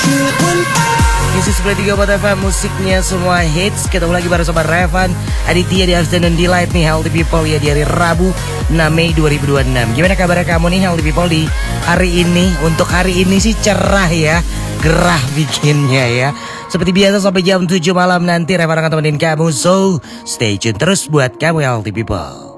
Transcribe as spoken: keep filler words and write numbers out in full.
Isi sembilan tiga empat F M, musiknya semua hits. Ketemu lagi bareng sama Revan Aditya di Afternoon Delight nih, Healthy People ya, di hari Rabu enam Mei dua ribu dua puluh enam. Gimana kabar kamu nih Healthy People di hari ini? Untuk hari ini sih cerah ya, gerah bikinnya ya. Seperti biasa sampai jam tujuh malam nanti Revan akan temenin kamu. So stay tune terus buat kamu Healthy People.